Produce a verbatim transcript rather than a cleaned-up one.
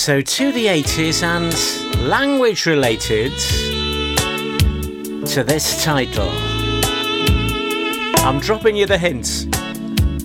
So to the eighties and language related to this title. I'm dropping you the hints.